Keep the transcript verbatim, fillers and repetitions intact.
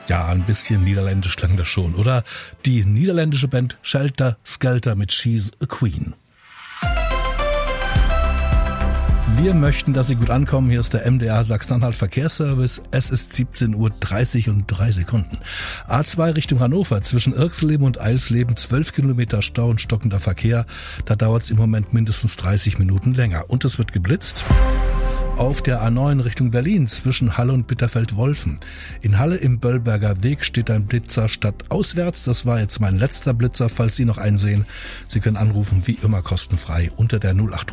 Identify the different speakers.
Speaker 1: Ja, ein bisschen niederländisch klang das schon, oder? Die niederländische Band Shelter Skelter mit She's a Queen. Wir möchten, dass Sie gut ankommen. Hier ist der M D R Sachsen-Anhalt Verkehrsservice. Es ist siebzehn Uhr dreißig und drei Sekunden. A zwei Richtung Hannover, zwischen Irxleben und Eilsleben, zwölf Kilometer Stau und stockender Verkehr. Da dauert es im Moment mindestens dreißig Minuten länger. Und es wird geblitzt. Auf der A neun Richtung Berlin zwischen Halle und Bitterfeld-Wolfen. In Halle im Böllberger Weg steht ein Blitzer stadtauswärts. Das war jetzt mein letzter Blitzer, falls Sie noch einen sehen. Sie können anrufen, wie immer kostenfrei unter der null acht